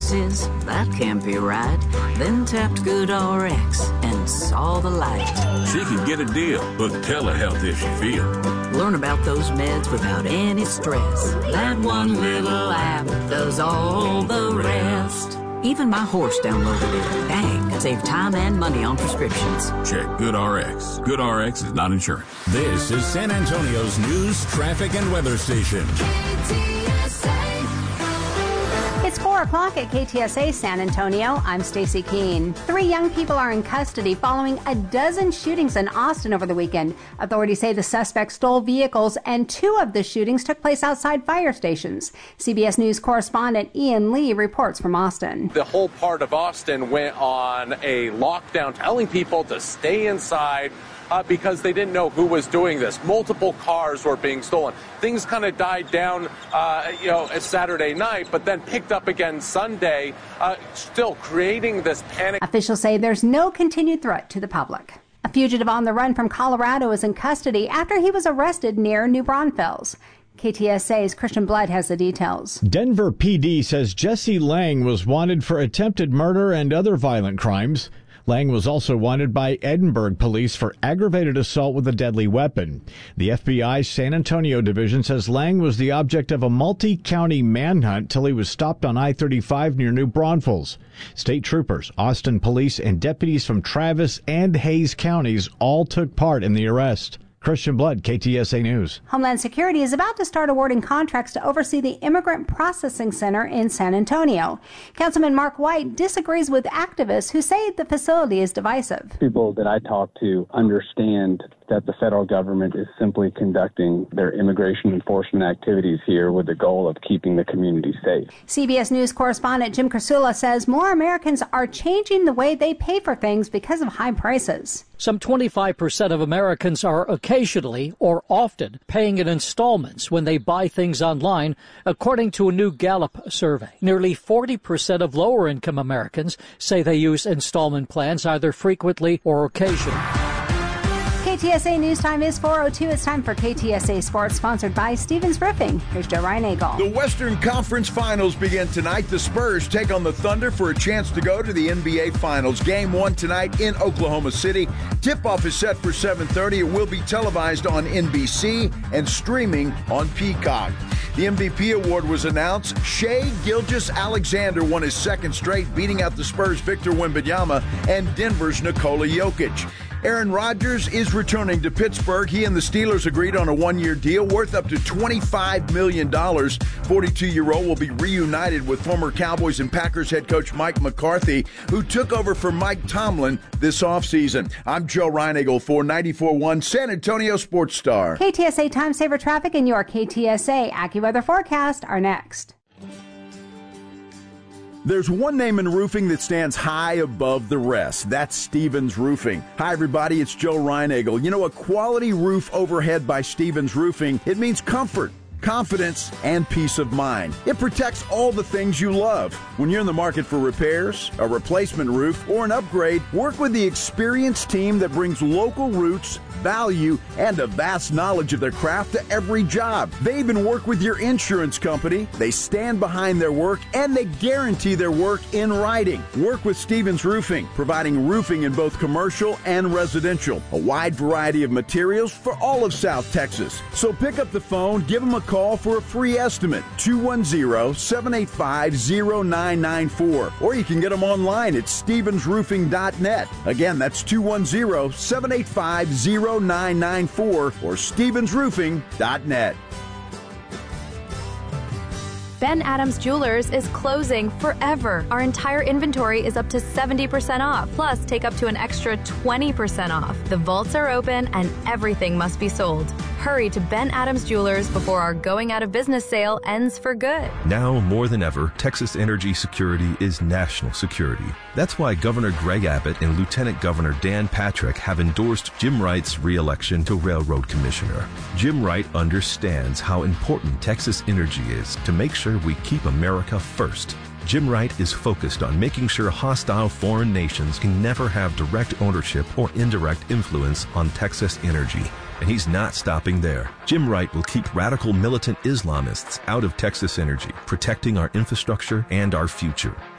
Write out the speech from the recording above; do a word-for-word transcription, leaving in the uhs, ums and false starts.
glasses, that can't be right. Then tapped GoodRx and saw the light. She can get a deal, but telehealth if she feels. Learn about those meds without any stress. That one little app does all the rest. Even my horse downloaded it. Dang, save time and money on prescriptions. Check GoodRx. GoodRx is not insurance. This is San Antonio's news, traffic, and weather station. It's four o'clock at K T S A San Antonio. I'm Stacy Keene. Three young people are in custody following a dozen shootings in Austin over the weekend. Authorities say the suspects stole vehicles, and two of the shootings took place outside fire stations. C B S News correspondent Ian Lee reports from Austin. The whole part of Austin went on a lockdown, telling people to stay inside uh, because they didn't know who was doing this. Multiple cars were being stolen. Things kind of died down, uh, you know, Saturday night, but then picked up again Sunday, uh, still creating this panic. Officials say there's no continued threat to the public. A fugitive on the run from Colorado is in custody after he was arrested near New Braunfels. K T S A's Christian Blood has the details. Denver P D says Jesse Lang was wanted for attempted murder and other violent crimes. Lang was also wanted by Edinburgh police for aggravated assault with a deadly weapon. The F B I's San Antonio division says Lang was the object of a multi-county manhunt till he was stopped on I thirty-five near New Braunfels. State troopers, Austin police, and deputies from Travis and Hayes counties all took part in the arrest. Christian Blood, K T S A News. Homeland Security is about to start awarding contracts to oversee the Immigrant Processing Center in San Antonio. Councilman Mark White disagrees with activists who say the facility is divisive. People that I talk to understand that the federal government is simply conducting their immigration enforcement activities here with the goal of keeping the community safe. C B S News correspondent Jim Krasula says more Americans are changing the way they pay for things because of high prices. Some twenty-five percent of Americans are occasionally or often paying in installments when they buy things online, according to a new Gallup survey. Nearly forty percent of lower-income Americans say they use installment plans either frequently or occasionally. K T S A News Time is four oh two. It's time for K T S A Sports, sponsored by Stevens Roofing. Here's Joe Reinagel. The Western Conference Finals begin tonight. The Spurs take on the Thunder for a chance to go to the N B A Finals. Game one tonight in Oklahoma City. Tip-off is set for seven thirty. It will be televised on N B C and streaming on Peacock. The M V P award was announced. Shai Gilgeous-Alexander won his second straight, beating out the Spurs' Victor Wembanyama and Denver's Nikola Jokic. Aaron Rodgers is returning to Pittsburgh. He and the Steelers agreed on a one-year deal worth up to twenty-five million dollars. forty-two-year-old will be reunited with former Cowboys and Packers head coach Mike McCarthy, who took over for Mike Tomlin this offseason. I'm Joe Reinagel for ninety-four point one San Antonio Sports Star. K T S A Time Saver Traffic and your K T S A AccuWeather forecast are next. There's one name in roofing that stands high above the rest. That's Stevens Roofing. Hi, everybody. It's Joe Reinagel. You know, a quality roof overhead by Stevens Roofing, it means comfort, confidence, and peace of mind. It protects all the things you love. When you're in the market for repairs, a replacement roof, or an upgrade, work with the experienced team that brings local roots, value, and a vast knowledge of their craft to every job. They even work with your insurance company. They stand behind their work, and they guarantee their work in writing. Work with Stevens Roofing, providing roofing in both commercial and residential. A wide variety of materials for all of South Texas. So pick up the phone, give them a call for a free estimate, two one zero, seven eight five, zero nine nine four. Or you can get them online at stevens roofing dot net. Again, that's two one zero, seven eight five, zero nine nine four or stevens roofing dot net. Ben Adams Jewelers is closing forever. Our entire inventory is up to seventy percent off. Plus, take up to an extra twenty percent off. The vaults are open and everything must be sold. Hurry to Ben Adams Jewelers before our going out of business sale ends for good. Now more than ever, Texas energy security is national security. That's why Governor Greg Abbott and Lieutenant Governor Dan Patrick have endorsed Jim Wright's re-election to Railroad Commissioner. Jim Wright understands how important Texas energy is to make sure we keep America first. Jim Wright is focused on making sure hostile foreign nations can never have direct ownership or indirect influence on Texas energy. And he's not stopping there. Jim Wright will keep radical militant Islamists out of Texas energy, protecting our infrastructure and our future.